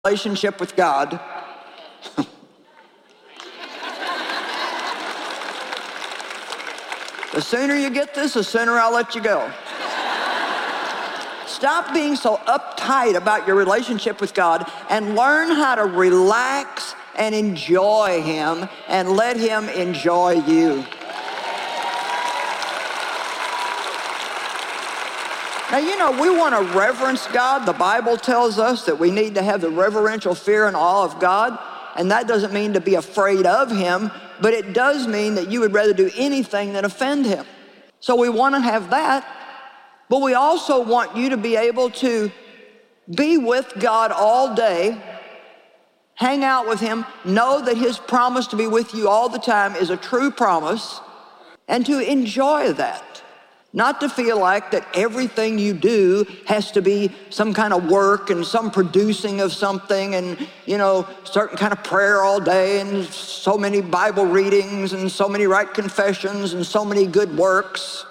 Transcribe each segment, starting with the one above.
relationship with God, the sooner you get this, the sooner I'll let you go. Stop being so uptight about your relationship with God and learn how to relax and enjoy Him and let Him enjoy you. Now, you know, we want to reverence God. The Bible tells us that we need to have the reverential fear and awe of God, and that doesn't mean to be afraid of Him, but it does mean that you would rather do anything than offend Him. So we want to have that, but we also want you to be able to be with God all day, hang out with Him, know that His promise to be with you all the time is a true promise, and to enjoy that. Not to feel like that everything you do has to be some kind of work and some producing of something and, you know, certain kind of prayer all day and so many Bible readings and so many right confessions and so many good works.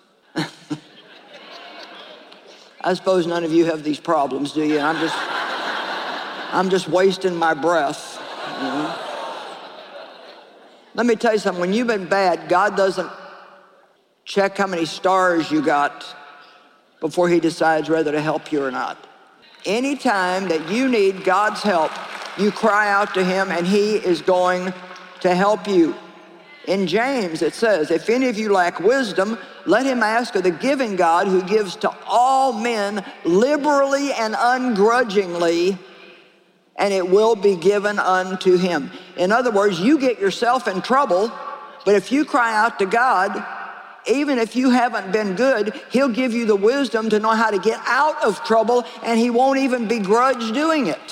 I suppose none of you have these problems, do you? I'm just wasting my breath. You know? Let me tell you something. When you've been bad, God doesn't check how many stars you got before He decides whether to help you or not. Anytime that you need God's help, you cry out to Him and He is going to help you. In James it says, if any of you lack wisdom, let him ask of the giving God who gives to all men liberally and ungrudgingly, and it will be given unto him. In other words, you get yourself in trouble, but if you cry out to God, even if you haven't been good, He'll give you the wisdom to know how to get out of trouble, and He won't even begrudge doing it.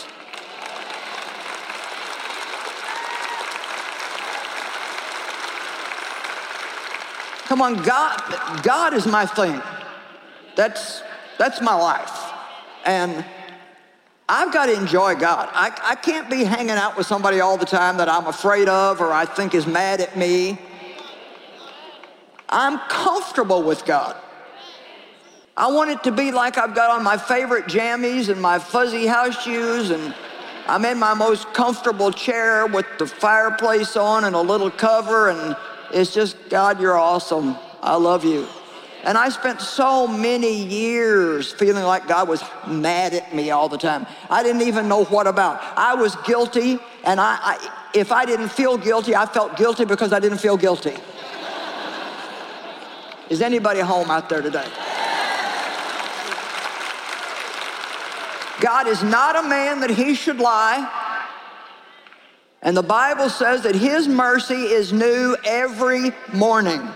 Come on, God is my thing. That's my life. And I've got to enjoy God. I can't be hanging out with somebody all the time that I'm afraid of or I think is mad at me. I'm comfortable with God. I want it to be like I've got on my favorite jammies and my fuzzy house shoes, and I'm in my most comfortable chair with the fireplace on and a little cover, and it's just, God, you're awesome. I love you. And I spent so many years feeling like God was mad at me all the time. I didn't even know what about. I was guilty, and if I didn't feel guilty, I felt guilty because I didn't feel guilty. Is anybody home out there today? God is not a man that He should lie. And the Bible says that His mercy is new every morning,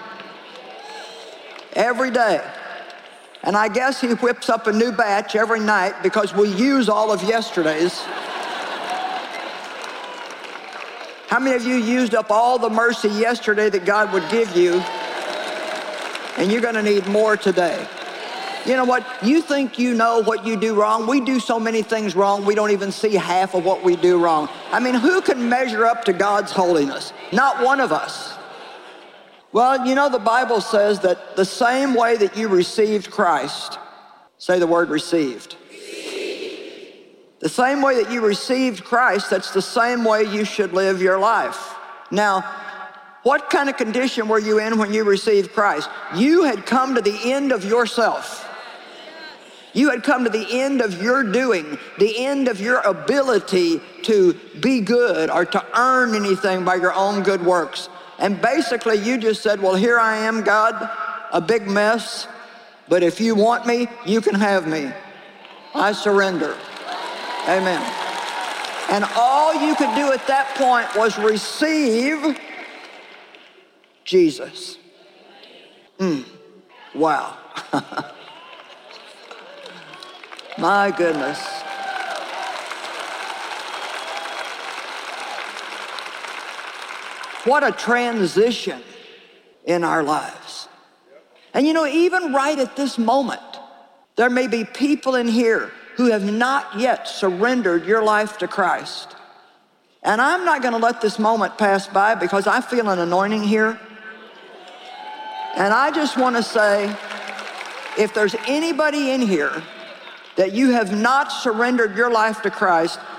every day. And I guess He whips up a new batch every night because we use all of yesterday's. How many of you used up all the mercy yesterday that God would give you? And you're going to need more today. You know what? You think you know what you do wrong. We do so many things wrong, we don't even see half of what we do wrong. I mean, who can measure up to God's holiness? Not one of us. Well, you know, the Bible says that the same way that you received Christ, say the word received. The same way that you received Christ, that's the same way you should live your life. Now, what kind of condition were you in when you received Christ? You had come to the end of yourself. You had come to the end of your doing, the end of your ability to be good or to earn anything by your own good works. And basically you just said, well, here I am, God, a big mess, but if you want me, you can have me. I surrender. Amen. And all you could do at that point was receive Jesus. Wow. My goodness. What a transition in our lives. And you know, even right at this moment, there may be people in here who have not yet surrendered your life to Christ. And I'm not going to let this moment pass by because I feel an anointing here. And I just want to say, if there's anybody in here that you have not surrendered your life to Christ,